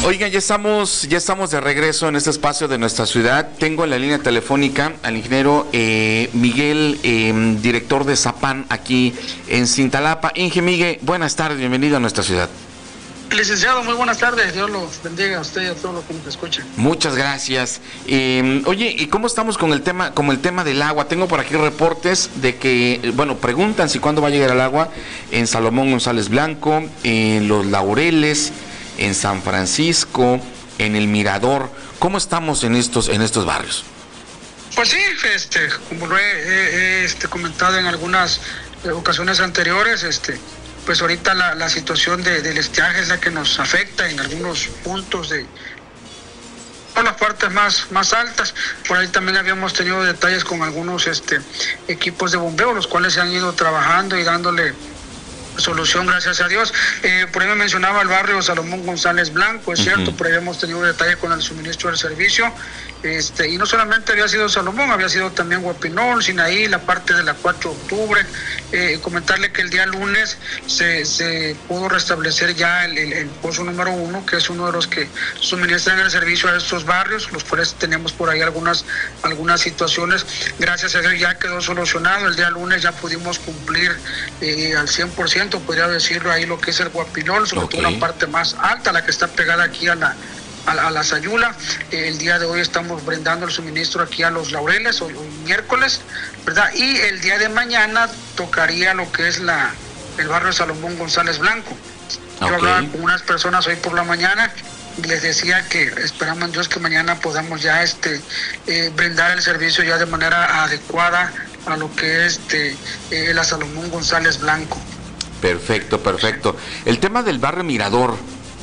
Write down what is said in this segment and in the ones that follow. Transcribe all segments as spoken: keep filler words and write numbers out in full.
Oigan, ya estamos, ya estamos de regreso en este espacio de nuestra ciudad. Tengo en la línea telefónica al ingeniero eh, Miguel, eh, director de Zapan aquí en Cintalapa. Inge Miguel, buenas tardes, bienvenido a nuestra ciudad. Licenciado, muy buenas tardes. Dios los bendiga a usted y a todos los que nos escuchan. Muchas gracias. Eh, oye, ¿y cómo estamos con el tema, como el tema del agua? Tengo por aquí reportes de que, bueno, preguntan si cuándo va a llegar el agua en Salomón González Blanco, en Los Laureles, en San Francisco, en El Mirador. ¿Cómo estamos en estos, en estos barrios? Pues sí, este, como lo he, he este, comentado en algunas ocasiones anteriores, este. Pues ahorita la, la situación de, del estiaje es la que nos afecta en algunos puntos de todas las partes más, más altas. Por ahí también habíamos tenido detalles con algunos este, equipos de bombeo, los cuales se han ido trabajando y dándole solución, gracias a Dios. Eh, por ahí me mencionaba el barrio Salomón González Blanco, es cierto, uh-huh. Por ahí hemos tenido detalles con el suministro del servicio. Este, y no solamente había sido Salomón, había sido también Guapinol, Sinaí, la parte de la cuatro de octubre. Eh, comentarle que el día lunes se, se pudo restablecer ya el, el, el pozo número uno, que es uno de los que suministran el servicio a estos barrios, los cuales tenemos por ahí algunas, algunas situaciones. Gracias a Dios ya quedó solucionado. El día lunes ya pudimos cumplir eh, al cien por ciento, podría decirlo ahí, lo que es el Guapinol, sobre okay. todo una parte más alta, la que está pegada aquí a la A la, a la Sayula. Eh, el día de hoy estamos brindando el suministro aquí a Los Laureles, hoy, hoy miércoles, ¿verdad? Y el día de mañana tocaría lo que es la el barrio Salomón González Blanco. Yo okay. hablaba con unas personas hoy por la mañana y les decía que esperamos Dios que mañana podamos ya este eh, brindar el servicio ya de manera adecuada a lo que es este, eh, la Salomón González Blanco. Perfecto, perfecto. El tema del barrio Mirador.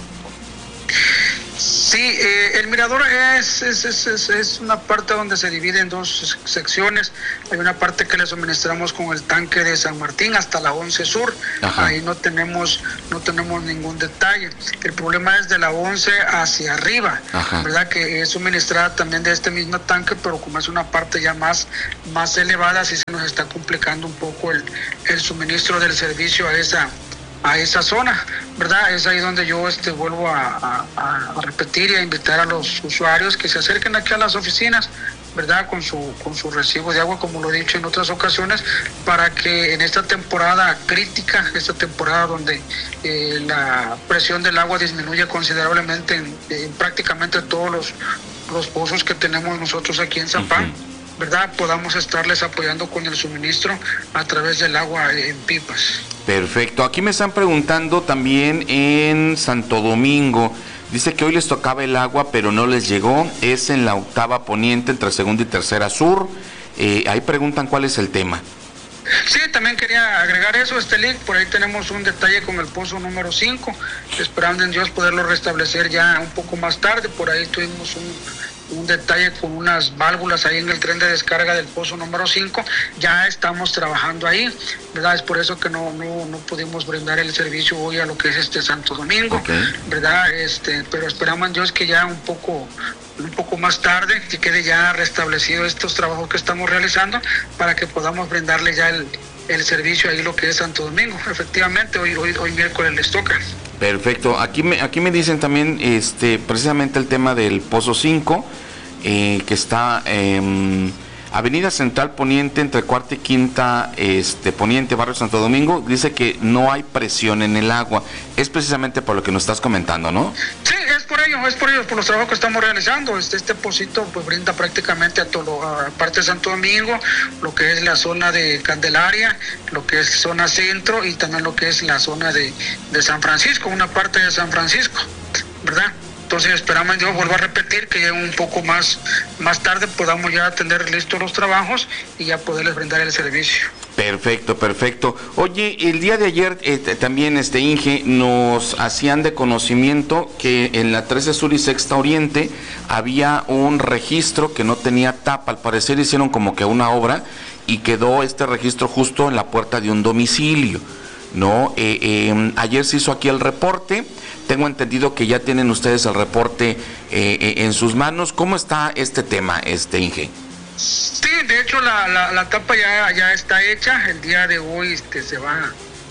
Sí, eh, el Mirador es, es, es, es, es una parte donde se divide en dos secciones. Hay una parte que le suministramos con el tanque de San Martín hasta la once Sur. Ajá. Ahí no tenemos no tenemos ningún detalle. El problema es de la once hacia arriba, Ajá. ¿verdad? Que es suministrada también de este mismo tanque, pero como es una parte ya más, más elevada, sí se nos está complicando un poco el, el suministro del servicio a esa a esa zona, ¿verdad? Es ahí donde yo este vuelvo a, a, a repetir y a invitar a los usuarios que se acerquen aquí a las oficinas, ¿verdad? Con su con su recibo de agua, como lo he dicho en otras ocasiones, para que en esta temporada crítica, esta temporada donde eh, la presión del agua disminuye considerablemente en, en prácticamente todos los, los pozos que tenemos nosotros aquí en Zapan, uh-huh. ¿verdad? Podamos estarles apoyando con el suministro a través del agua en pipas. Perfecto. Aquí me están preguntando también en Santo Domingo. Dice que hoy les tocaba el agua, pero no les llegó. Es en la octava poniente, entre segunda y tercera sur. Eh, ahí preguntan cuál es el tema. Sí, también quería agregar eso, Estelí. Por ahí tenemos un detalle con el pozo número cinco. Esperando en Dios poderlo restablecer ya un poco más tarde. Por ahí tuvimos un... un detalle con unas válvulas ahí en el tren de descarga del pozo número cinco, ya estamos trabajando ahí, ¿verdad? Es por eso que no, no, no pudimos brindar el servicio hoy a lo que es este Santo Domingo, okay. ¿verdad? Este, pero esperamos en Dios que ya un poco, un poco más tarde, que quede ya restablecido estos trabajos que estamos realizando para que podamos brindarle ya el, el servicio ahí lo que es Santo Domingo. Efectivamente, hoy, hoy, hoy miércoles les toca. Perfecto. Aquí me, aquí me dicen también este precisamente el tema del Pozo cinco, eh, que está eh, Avenida Central Poniente, entre Cuarta y Quinta este, Poniente, Barrio Santo Domingo. Dice que no hay presión en el agua. Es precisamente por lo que nos estás comentando, ¿no? Sí, es por ello, es por ello, por los trabajos que estamos realizando. Este, este pocito pues brinda prácticamente a todo, a parte de Santo Domingo, lo que es la zona de Candelaria, lo que es zona centro y también lo que es la zona de, de San Francisco, una parte de San Francisco, ¿verdad? Entonces esperamos, yo vuelvo a repetir, que ya un poco más, más tarde podamos ya tener listos los trabajos y ya poderles brindar el servicio. Perfecto, perfecto. Oye, el día de ayer eh, también, este Inge, nos hacían de conocimiento que en la trece Sur y Sexta Oriente había un registro que no tenía tapa. Al parecer hicieron como que una obra y quedó este registro justo en la puerta de un domicilio, ¿no? Eh, eh, ayer se hizo aquí el reporte. Tengo entendido que ya tienen ustedes el reporte eh, eh, en sus manos. ¿Cómo está este tema, este Inge? Sí, de hecho la, la, la tapa ya, ya está hecha. El día de hoy este, se va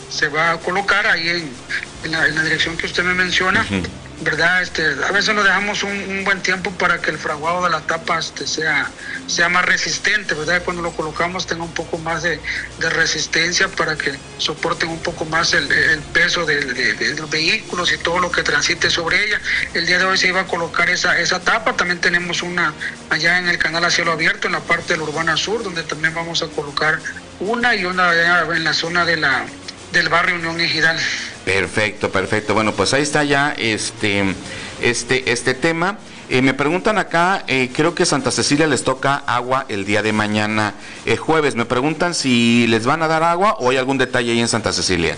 se va a colocar ahí en, en, la, en la dirección que usted me menciona. Uh-huh. ¿Verdad? Este, a veces nos dejamos un, un buen tiempo para que el fraguado de la tapa este, sea, sea más resistente, ¿verdad? Cuando lo colocamos tenga un poco más de, de resistencia para que soporten un poco más el, el peso de, de, de los vehículos y todo lo que transite sobre ella. El día de hoy se iba a colocar esa, esa tapa. También tenemos una allá en el canal a cielo abierto, en la parte de la Urbana Sur, donde también vamos a colocar una y una allá en la zona de la, del barrio Unión Ejidal. Perfecto, perfecto. Bueno, pues ahí está ya este, este, este tema. Eh, me preguntan acá, eh, creo que Santa Cecilia les toca agua el día de mañana, eh, jueves. Me preguntan si les van a dar agua o hay algún detalle ahí en Santa Cecilia.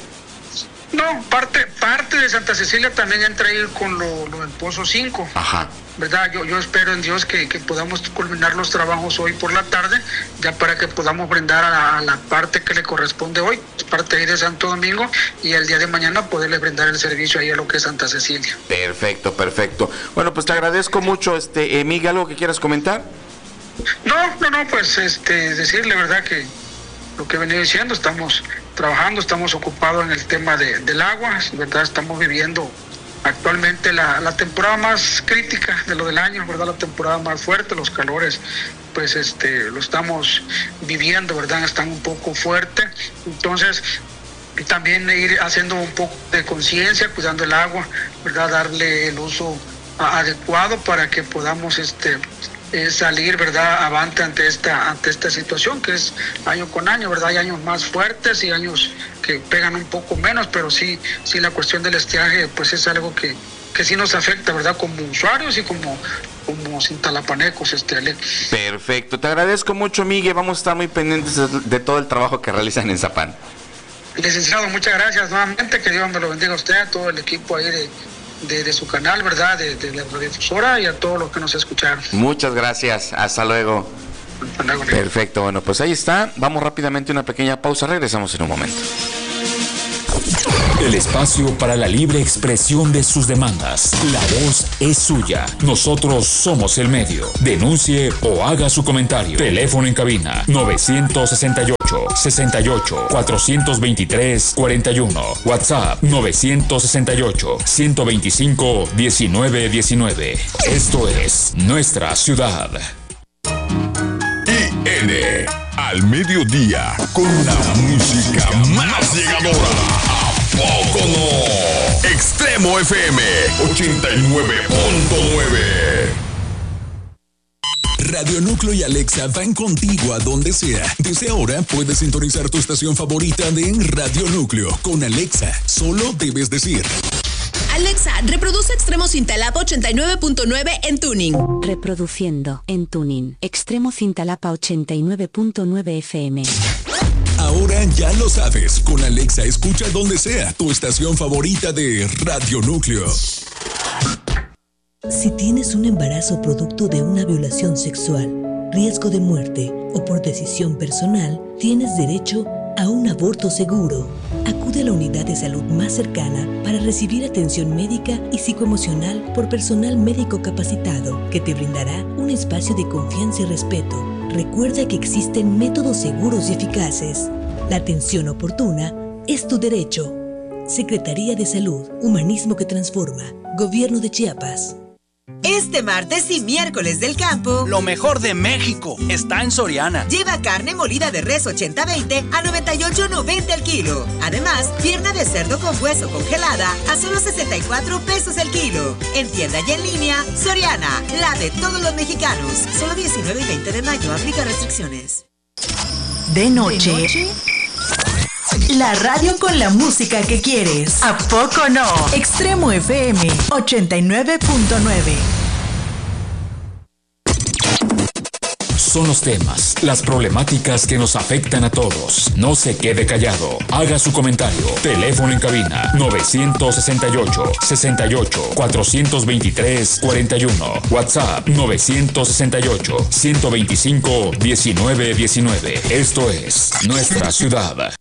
No, parte parte de Santa Cecilia también entra ahí con lo, lo del Pozo cinco. Ajá. ¿Verdad? Yo, yo espero en Dios que, que podamos culminar los trabajos hoy por la tarde, ya para que podamos brindar a la, a la parte que le corresponde hoy, parte ahí de Santo Domingo, y el día de mañana poderle brindar el servicio ahí a lo que es Santa Cecilia. Perfecto, perfecto. Bueno, pues te agradezco mucho, este eh, Miguel, ¿algo que quieras comentar? No, no, no, pues este decirle, ¿verdad? Que lo que he venido diciendo, estamos trabajando, estamos ocupados en el tema de, del agua, ¿verdad? Estamos viviendo actualmente la, la temporada más crítica de lo del año, ¿verdad? La temporada más fuerte, los calores, pues este, lo estamos viviendo, ¿verdad? Están un poco fuertes, entonces también ir haciendo un poco de conciencia, cuidando el agua, ¿verdad? Darle el uso adecuado para que podamos este Eh, salir, ¿verdad?, avante ante esta ante esta situación que es año con año, ¿verdad? Hay años más fuertes y años que pegan un poco menos, pero sí sí la cuestión del estiaje pues es algo que, que sí nos afecta, ¿verdad?, como usuarios y como como cintalapanecos, este Alex. Perfecto, te agradezco mucho, Miguel, vamos a estar muy pendientes de, de todo el trabajo que realizan en Zapan. Licenciado, muchas gracias nuevamente, que Dios me lo bendiga a usted, a todo el equipo ahí de De, de su canal, ¿verdad? De, de la radiodifusora y a todos los que nos escucharon. Muchas gracias, hasta luego. Hasta luego. Perfecto, bueno, pues ahí está. Vamos rápidamente a una pequeña pausa, regresamos en un momento. El espacio para la libre expresión de sus demandas. La voz es suya. Nosotros somos el medio. Denuncie o haga su comentario. Teléfono en cabina novecientos sesenta y ocho, sesenta y ocho, cuatrocientos veintitrés, cuarenta y uno. WhatsApp novecientos sesenta y ocho, ciento veinticinco, diecinueve diecinueve. Esto es Nuestra Ciudad. I N al mediodía con la música más llegadora. ¿A poco no? Extremo F M ochenta y nueve punto nueve. Radio Núcleo y Alexa van contigo a donde sea. Desde ahora puedes sintonizar tu estación favorita de Radio Núcleo. Con Alexa, solo debes decir: Alexa, reproduce Extremo Cintalapa ochenta y nueve punto nueve en Tuning. Reproduciendo en Tuning. Extremo Cintalapa ochenta y nueve punto nueve F M. Ahora ya lo sabes, con Alexa escucha donde sea tu estación favorita de Radio Núcleo. Si tienes un embarazo producto de una violación sexual, riesgo de muerte o por decisión personal, tienes derecho a un aborto seguro. Acude a la unidad de salud más cercana para recibir atención médica y psicoemocional por personal médico capacitado que te brindará un espacio de confianza y respeto. Recuerda que existen métodos seguros y eficaces. La atención oportuna es tu derecho. Secretaría de Salud, Humanismo que Transforma, Gobierno de Chiapas. Este martes y miércoles del campo, lo mejor de México está en Soriana. Lleva carne molida de res ochenta veinte a noventa y ocho noventa el kilo. Además, pierna de cerdo con hueso congelada a solo sesenta y cuatro pesos el kilo. En tienda y en línea, Soriana, la de todos los mexicanos. Solo diecinueve y veinte de mayo, aplica restricciones. De noche, ¿De noche? La radio con la música que quieres. ¿A poco no? Extremo F M ochenta y nueve punto nueve. Son los temas, las problemáticas que nos afectan a todos. No se quede callado. Haga su comentario. Teléfono en cabina novecientos sesenta y ocho, sesenta y ocho, cuatrocientos veintitrés, cuarenta y uno. WhatsApp novecientos sesenta y ocho, ciento veinticinco, diecinueve diecinueve. Esto es Nuestra Ciudad.